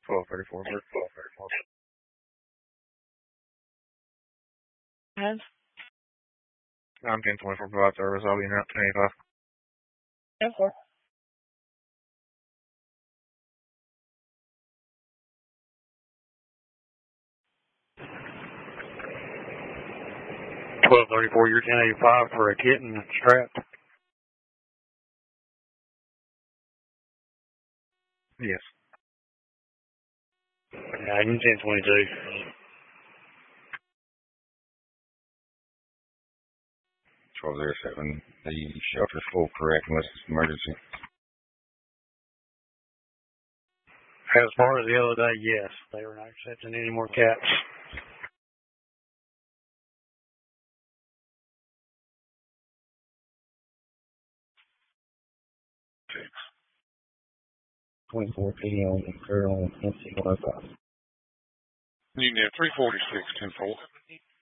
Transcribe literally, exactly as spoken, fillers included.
twelve thirty-four. twelve thirty-four. And? I'm ten twenty-four provide service. I'll be in route ten eighty-five. ten four. twelve thirty-four, you're ten eighty-five for a kitten strapped? Yes. Yeah, I'm ten twenty-two. twelve oh seven. The shelter's full, correct, unless it's emergency. As far as the other day, yes. They were not accepting any more cats. twenty-four P M on Carroll, N C one oh five. Union three forty-six, ten four.